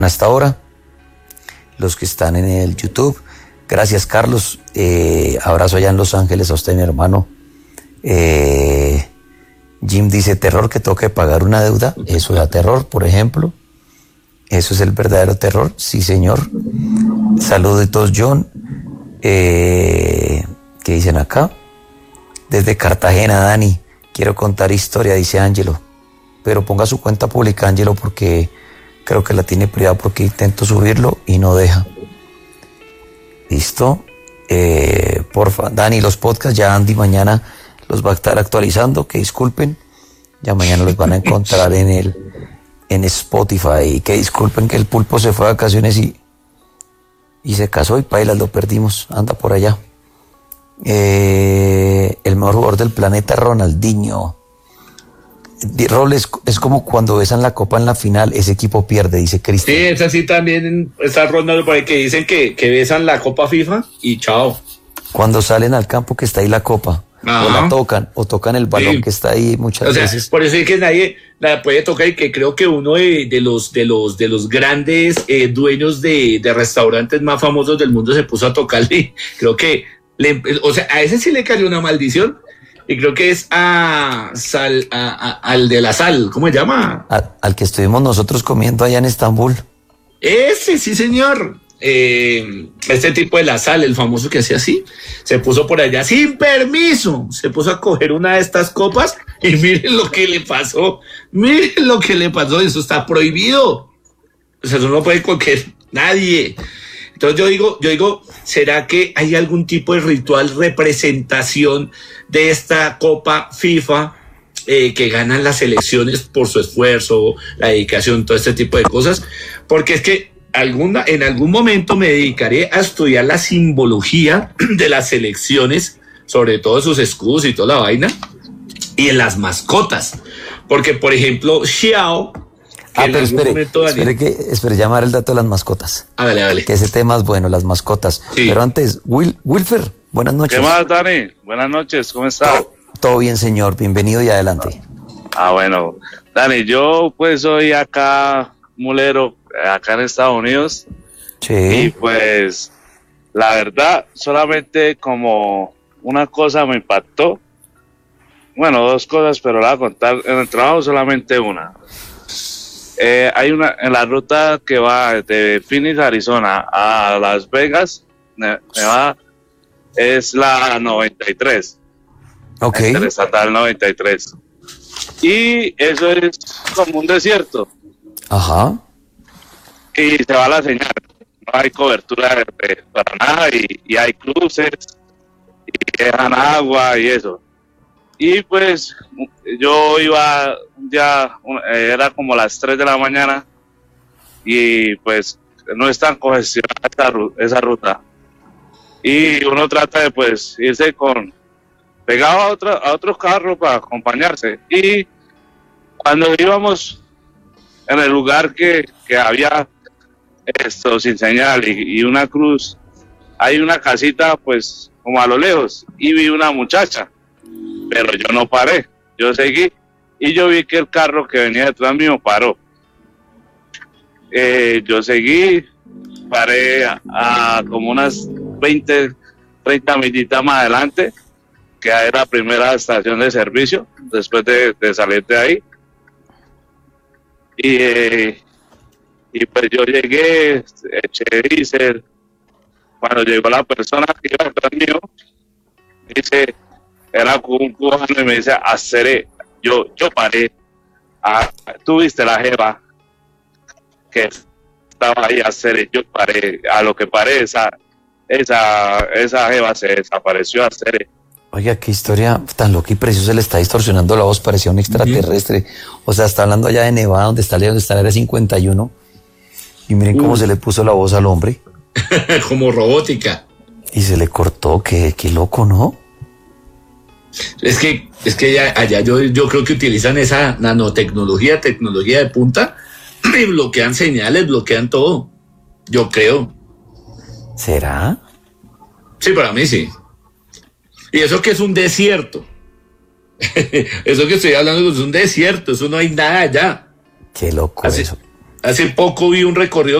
hasta ahora, los que están en el YouTube. Gracias, Carlos. Abrazo allá en Los Ángeles a usted, mi hermano. Jim dice, terror que toque pagar una deuda. Eso da terror, por ejemplo. Eso es el verdadero terror. Sí, señor. Saluditos, John. ¿Qué dicen acá? Desde Cartagena, Dani. Quiero contar historia, dice Ángelo. Pero ponga su cuenta pública, Ángelo, porque creo que la tiene privada, porque intento subirlo y no deja. ¿Listo? Porfa, Dani, los podcasts ya Andy mañana los va a estar actualizando, que disculpen. Ya mañana los van a encontrar en Spotify. Y que disculpen que el pulpo se fue de vacaciones y se casó y pailas, lo perdimos. Anda por allá. El mejor jugador del planeta, Ronaldinho. Rol es como cuando besan la copa en la final, ese equipo pierde, dice Cristian. Sí, es así también, está Ronaldo por ahí que dicen que besan la copa FIFA y chao. Cuando salen al campo que está ahí la copa, ajá, o la tocan, o tocan el balón, sí, que está ahí muchas veces. Por eso es que nadie la puede tocar, y que creo que uno de los grandes dueños de restaurantes más famosos del mundo se puso a tocarle. Creo que a ese sí le cayó una maldición. Y creo que es al de la sal, ¿cómo se llama? Al que estuvimos nosotros comiendo allá en Estambul. Ese, sí, señor. Este tipo de la sal, el famoso que hacía así, se puso por allá sin permiso, se puso a coger una de estas copas y miren lo que le pasó. Miren lo que le pasó, eso está prohibido. O sea, eso no puede coger nadie. Entonces yo digo, ¿será que hay algún tipo de ritual representación de esta Copa FIFA que ganan las selecciones por su esfuerzo, la dedicación, todo este tipo de cosas? Porque es que en algún momento me dedicaré a estudiar la simbología de las selecciones, sobre todo sus escudos y toda la vaina, y en las mascotas. Porque, por ejemplo, Xiao... pero espere, llamar el dato de las mascotas. Dale. Que ese tema es bueno, las mascotas. Sí. Pero antes, Wilfer, buenas noches. ¿Qué más, Dani? Buenas noches, ¿cómo estás? Todo bien, señor, bienvenido y adelante. Bueno, Dani, yo pues soy acá mulero, acá en Estados Unidos. Sí. Y pues, la verdad, solamente como una cosa me impactó. Bueno, dos cosas, pero la voy a contar. En el trabajo solamente una. Hay una en la ruta que va de Phoenix, Arizona a Las Vegas, Nevada, es la 93. Ok. Interestatal 93. Y eso es como un desierto. Ajá. Y se va la señal. No hay cobertura para nada y hay cruces y dejan agua y eso. Y pues yo iba ya, era como las 3 de la mañana y pues no es tan congestionada esa ruta. Y uno trata de pues irse pegado a otros carros para acompañarse. Y cuando íbamos en el lugar que había esto sin señal y una cruz, hay una casita pues como a lo lejos y vi una muchacha. Pero yo no paré, yo seguí y yo vi que el carro que venía detrás mío paró. Yo seguí, paré a como unas 20, 30 millitas más adelante, que era la primera estación de servicio, después de salir de ahí. Y pues yo llegué, eché diésel. Cuando llegó la persona que iba detrás mío, dice... Era un cubano y me dice, haceré, yo paré, tú viste la jeva que estaba ahí, haceré, yo paré, a lo que paré, esa jeva se desapareció, haceré. Oiga, qué historia tan loca y preciosa, le está distorsionando la voz, parecía un extraterrestre. O sea, está hablando allá de Nevada, donde está el Área 51, y miren cómo se le puso la voz al hombre. Como robótica. Y se le cortó, qué loco, ¿no? Es que allá yo creo que utilizan esa nanotecnología, tecnología de punta, y bloquean señales, bloquean todo. Yo creo. ¿Será? Sí, para mí sí. Y eso que es un desierto. Eso que estoy hablando es un desierto, eso no hay nada allá. Qué loco así, eso. Hace poco vi un recorrido